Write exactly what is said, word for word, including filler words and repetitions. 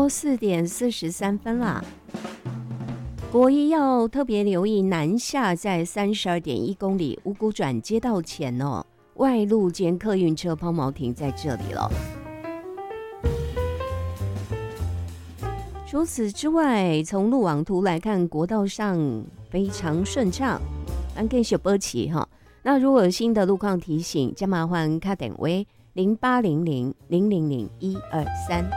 都四点四十三分啦。国一要特别留意南下，在三十二点一公里五股转接道前哦，外路间客运车抛锚停在这里了。除此之外，从路网图来看，国道上非常顺畅，咱继续保持哈。那如果有新的路况提醒，加麻烦卡点位零八零零零零零一二三。